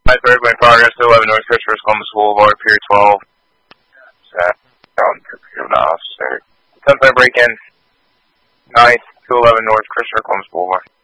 third, in progress to 11 North Christopher Columbus Boulevard, Pier 12. Officer. 10th break in. 9th to 11 North Christopher Columbus Boulevard.